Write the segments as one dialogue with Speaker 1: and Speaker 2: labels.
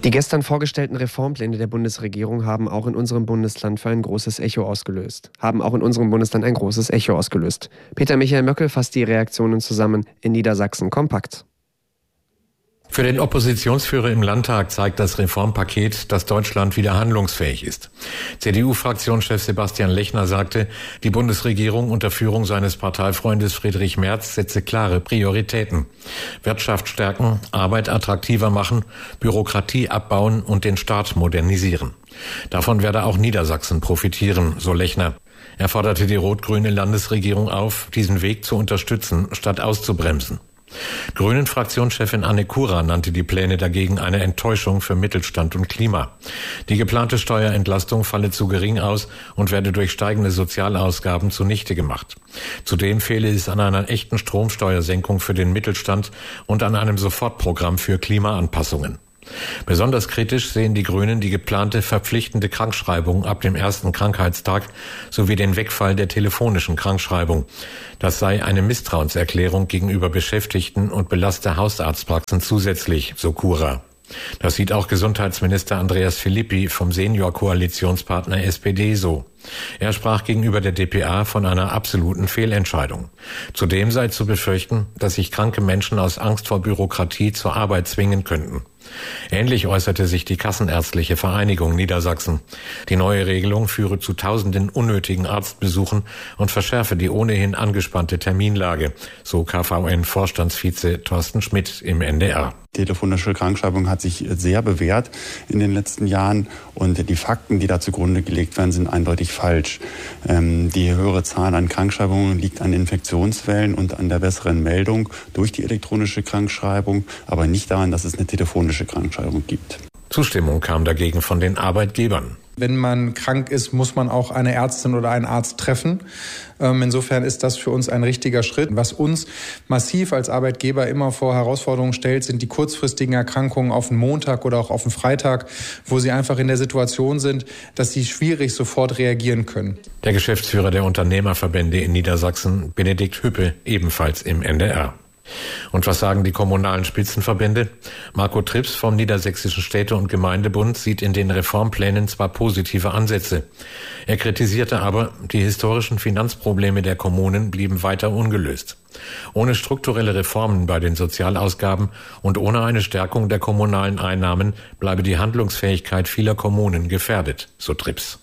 Speaker 1: Die gestern vorgestellten Reformpläne der Bundesregierung haben auch in unserem Bundesland ein großes Echo ausgelöst. Peter Michael Möckel fasst die Reaktionen zusammen in Niedersachsen kompakt.
Speaker 2: Für den Oppositionsführer im Landtag zeigt das Reformpaket, dass Deutschland wieder handlungsfähig ist. CDU-Fraktionschef Sebastian Lechner sagte, die Bundesregierung unter Führung seines Parteifreundes Friedrich Merz setze klare Prioritäten. Wirtschaft stärken, Arbeit attraktiver machen, Bürokratie abbauen und den Staat modernisieren. Davon werde auch Niedersachsen profitieren, so Lechner. Er forderte die rot-grüne Landesregierung auf, diesen Weg zu unterstützen, statt auszubremsen. Grünen-Fraktionschefin Anne Kura nannte die Pläne dagegen eine Enttäuschung für Mittelstand und Klima. Die geplante Steuerentlastung falle zu gering aus und werde durch steigende Sozialausgaben zunichte gemacht. Zudem fehle es an einer echten Stromsteuersenkung für den Mittelstand und an einem Sofortprogramm für Klimaanpassungen. Besonders kritisch sehen die Grünen die geplante verpflichtende Krankschreibung ab dem ersten Krankheitstag sowie den Wegfall der telefonischen Krankschreibung. Das sei eine Misstrauenserklärung gegenüber Beschäftigten und belaste Hausarztpraxen zusätzlich, so Kura. Das sieht auch Gesundheitsminister Andreas Philippi vom Senior-Koalitionspartner SPD so. Er sprach gegenüber der dpa von einer absoluten Fehlentscheidung. Zudem sei zu befürchten, dass sich kranke Menschen aus Angst vor Bürokratie zur Arbeit zwingen könnten. Ähnlich äußerte sich die Kassenärztliche Vereinigung Niedersachsen. Die neue Regelung führe zu tausenden unnötigen Arztbesuchen und verschärfe die ohnehin angespannte Terminlage, so KVN-Vorstandsvize Thorsten Schmidt im NDR.
Speaker 3: Telefonische Krankschreibung hat sich sehr bewährt in den letzten Jahren und die Fakten, die da zugrunde gelegt werden, sind eindeutig falsch. Die höhere Zahl an Krankschreibungen liegt an Infektionswellen und an der besseren Meldung durch die elektronische Krankschreibung, aber nicht daran, dass es eine telefonische Krankschreibung gibt.
Speaker 2: Zustimmung kam dagegen von den Arbeitgebern.
Speaker 4: Wenn man krank ist, muss man auch eine Ärztin oder einen Arzt treffen. Insofern ist das für uns ein richtiger Schritt. Was uns massiv als Arbeitgeber immer vor Herausforderungen stellt, sind die kurzfristigen Erkrankungen auf den Montag oder auch auf den Freitag, wo sie einfach in der Situation sind, dass sie schwierig sofort reagieren können.
Speaker 2: Der Geschäftsführer der Unternehmerverbände in Niedersachsen, Benedikt Hüppe, ebenfalls im NDR. Und was sagen die kommunalen Spitzenverbände? Marco Trips vom Niedersächsischen Städte- und Gemeindebund sieht in den Reformplänen zwar positive Ansätze. Er kritisierte aber, die historischen Finanzprobleme der Kommunen blieben weiter ungelöst. Ohne strukturelle Reformen bei den Sozialausgaben und ohne eine Stärkung der kommunalen Einnahmen bleibe die Handlungsfähigkeit vieler Kommunen gefährdet, so Trips.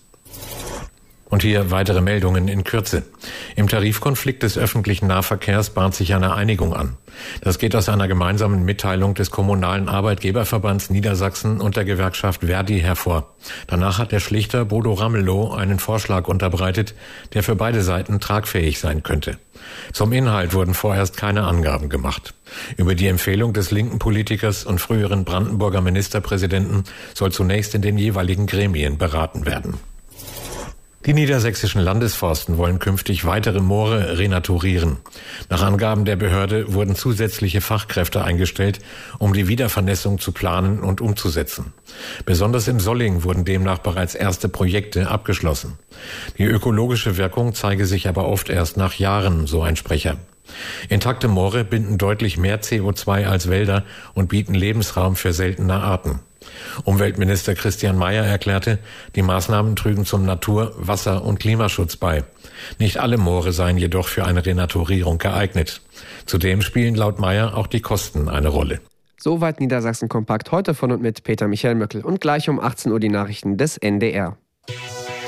Speaker 2: Und hier weitere Meldungen in Kürze. Im Tarifkonflikt des öffentlichen Nahverkehrs bahnt sich eine Einigung an. Das geht aus einer gemeinsamen Mitteilung des Kommunalen Arbeitgeberverbands Niedersachsen und der Gewerkschaft Verdi hervor. Danach hat der Schlichter Bodo Ramelow einen Vorschlag unterbreitet, der für beide Seiten tragfähig sein könnte. Zum Inhalt wurden vorerst keine Angaben gemacht. Über die Empfehlung des linken Politikers und früheren Brandenburger Ministerpräsidenten soll zunächst in den jeweiligen Gremien beraten werden. Die niedersächsischen Landesforsten wollen künftig weitere Moore renaturieren. Nach Angaben der Behörde wurden zusätzliche Fachkräfte eingestellt, um die Wiedervernässung zu planen und umzusetzen. Besonders im Solling wurden demnach bereits erste Projekte abgeschlossen. Die ökologische Wirkung zeige sich aber oft erst nach Jahren, so ein Sprecher. Intakte Moore binden deutlich mehr CO2 als Wälder und bieten Lebensraum für seltene Arten. Umweltminister Christian Mayer erklärte, die Maßnahmen trügen zum Natur-, Wasser- und Klimaschutz bei. Nicht alle Moore seien jedoch für eine Renaturierung geeignet. Zudem spielen laut Mayer auch die Kosten eine Rolle.
Speaker 1: Soweit Niedersachsen kompakt heute von und mit Peter Michael Möckel und gleich um 18 Uhr die Nachrichten des NDR.